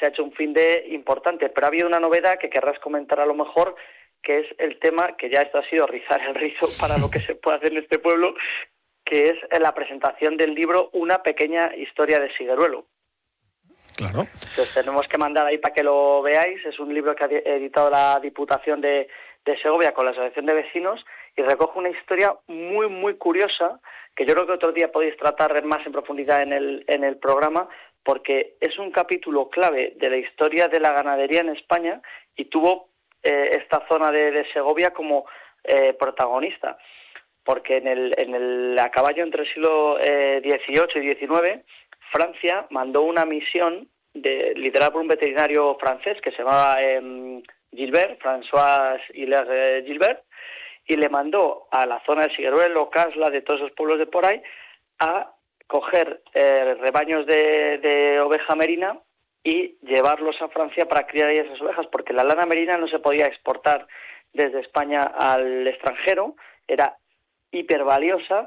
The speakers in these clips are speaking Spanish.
se ha hecho un finde importante. Pero ha habido una novedad que querrás comentar a lo mejor, que es el tema, que ya esto ha sido rizar el rizo para lo que se puede hacer en este pueblo, que es la presentación del libro Una pequeña historia de Sigueruelo. Claro. Entonces tenemos que mandar ahí para que lo veáis. Es un libro que ha editado la Diputación de Segovia con la Asociación de Vecinos y recoge una historia muy, muy curiosa que yo creo que otro día podéis tratar más en profundidad en el programa, porque es un capítulo clave de la historia de la ganadería en España y tuvo esta zona de Segovia como protagonista, porque a caballo entre el siglo XVIII y XIX, Francia mandó una misión liderada por un veterinario francés que se llamaba Gilbert, François Hilaire Gilbert, y le mandó a la zona de Sigueruelo, Casla, de todos esos pueblos de por ahí, a coger rebaños de oveja merina y llevarlos a Francia para criar ahí esas ovejas, porque la lana merina no se podía exportar desde España al extranjero, era hipervaliosa,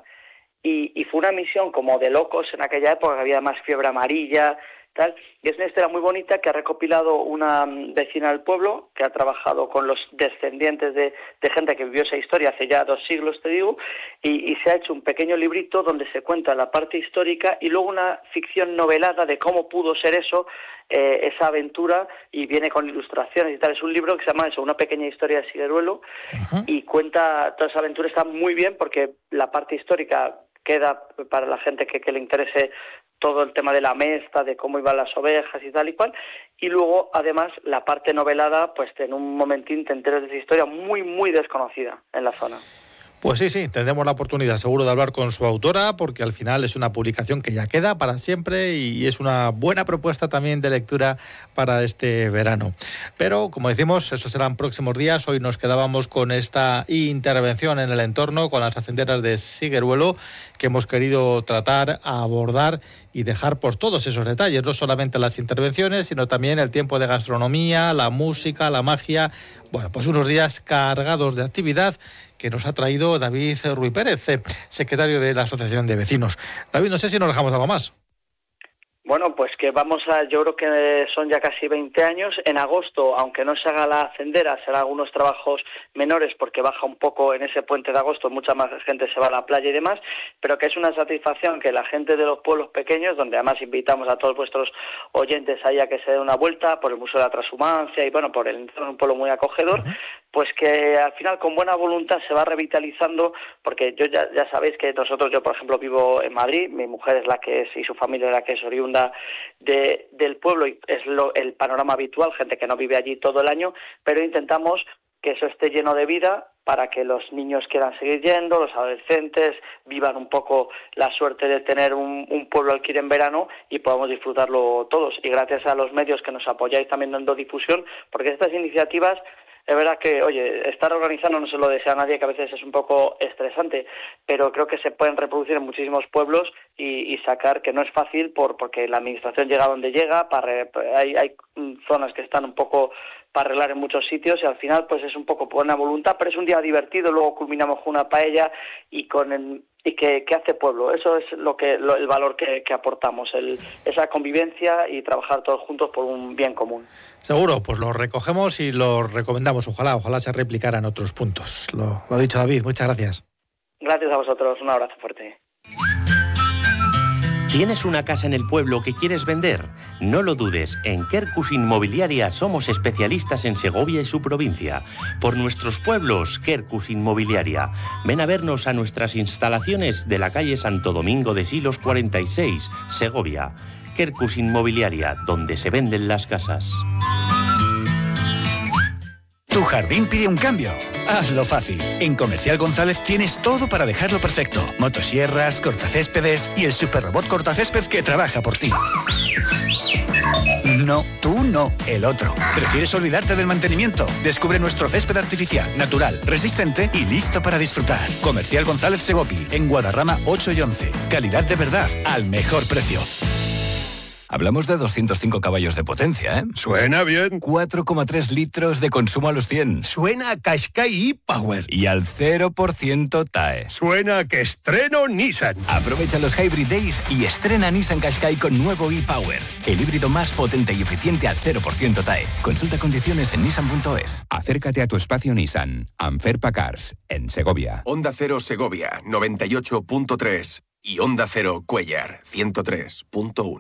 y fue una misión como de locos en aquella época, que había más fiebre amarilla, tal, y es una historia muy bonita que ha recopilado una vecina del pueblo, que ha trabajado con los descendientes de gente que vivió esa historia hace ya 2 siglos, te digo, y se ha hecho un pequeño librito donde se cuenta la parte histórica y luego una ficción novelada de cómo pudo ser eso, esa aventura, y viene con ilustraciones y tal. Es un libro que se llama eso, Una pequeña historia de Sigueruelo, y cuenta toda esa aventura. Está muy bien porque la parte histórica queda para la gente que le interese todo el tema de la mesta, de cómo iban las ovejas y tal y cual, y luego además la parte novelada, pues en un momentín te enteras de esa historia muy, muy desconocida en la zona. Pues sí, tendremos la oportunidad seguro de hablar con su autora, porque al final es una publicación que ya queda para siempre y es una buena propuesta también de lectura para este verano. Pero, como decimos, esos serán próximos días. Hoy nos quedábamos con esta intervención en el entorno, con las hacenderas de Sigueruelo, que hemos querido tratar, abordar y dejar por todos esos detalles, no solamente las intervenciones, sino también el tiempo de gastronomía, la música, la magia. Bueno, pues unos días cargados de actividad que nos ha traído David Ruiz Pérez, secretario de la Asociación de Vecinos. David, no sé si nos dejamos algo más. Bueno, pues que yo creo que son ya casi 20 años. En agosto, aunque no se haga la hacendera, serán algunos trabajos menores porque baja un poco en ese puente de agosto, mucha más gente se va a la playa y demás, pero que es una satisfacción que la gente de los pueblos pequeños, donde además invitamos a todos vuestros oyentes ahí a que se den una vuelta por el Museo de la Transhumancia y bueno, por el entorno, un pueblo muy acogedor, pues que al final con buena voluntad se va revitalizando, porque yo ya sabéis que yo por ejemplo vivo en Madrid, mi mujer es la que es y su familia es la que es oriunda del pueblo y es el panorama habitual, gente que no vive allí todo el año, pero intentamos que eso esté lleno de vida para que los niños quieran seguir yendo, los adolescentes vivan un poco la suerte de tener un pueblo al que ir en verano y podamos disfrutarlo todos. Y gracias a los medios que nos apoyáis también dando difusión, porque estas iniciativas, es verdad que, oye, estar organizando no se lo desea a nadie, que a veces es un poco estresante, pero creo que se pueden reproducir en muchísimos pueblos y sacar, que no es fácil porque la administración llega donde llega, hay zonas que están un poco para arreglar en muchos sitios y al final pues es un poco buena voluntad, pero es un día divertido, luego culminamos con una paella y que hace pueblo. Eso es el valor que aportamos, esa convivencia y trabajar todos juntos por un bien común. Seguro, pues lo recogemos y lo recomendamos. Ojalá se replicara en otros puntos. Lo ha dicho David, muchas gracias. Gracias a vosotros, un abrazo fuerte. ¿Tienes una casa en el pueblo que quieres vender? No lo dudes, en Quercus Inmobiliaria somos especialistas en Segovia y su provincia. Por nuestros pueblos, Quercus Inmobiliaria. Ven a vernos a nuestras instalaciones de la calle Santo Domingo de Silos 46, Segovia. Quercus Inmobiliaria, donde se venden las casas. Tu jardín pide un cambio. Hazlo fácil. En Comercial González tienes todo para dejarlo perfecto. Motosierras, cortacéspedes y el superrobot cortacésped que trabaja por ti. No, tú no, el otro. ¿Prefieres olvidarte del mantenimiento? Descubre nuestro césped artificial, natural, resistente y listo para disfrutar. Comercial González Segopi, en Guadarrama 8 y 11. Calidad de verdad, al mejor precio. Hablamos de 205 caballos de potencia, ¿eh? Suena bien. 4,3 litros de consumo a los 100. Suena a Qashqai e-Power. Y al 0% TAE. Suena a que estreno Nissan. Aprovecha los Hybrid Days y estrena Nissan Qashqai con nuevo e-Power. El híbrido más potente y eficiente al 0% TAE. Consulta condiciones en nissan.es. Acércate a tu espacio Nissan. Anferpa Cars, en Segovia. Onda Cero Segovia, 98.3. Y Onda Cero Cuéllar, 103.1.